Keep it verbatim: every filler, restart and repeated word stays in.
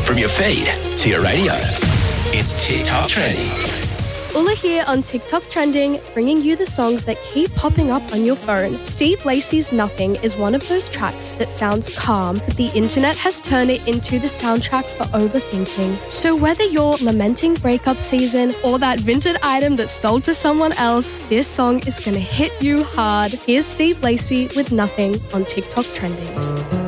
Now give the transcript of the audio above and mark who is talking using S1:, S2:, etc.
S1: From your feed to your radio, it's TikTok Trending.
S2: Ula here on TikTok Trending, bringing you the songs that keep popping up on your phone. Steve Lacy's Nothing is one of those tracks that sounds calm, but the internet has turned it into the soundtrack for overthinking. So whether you're lamenting breakup season or that vintage item that's sold to someone else, this song is going to hit you hard. Here's Steve Lacy with Nothing on TikTok Trending.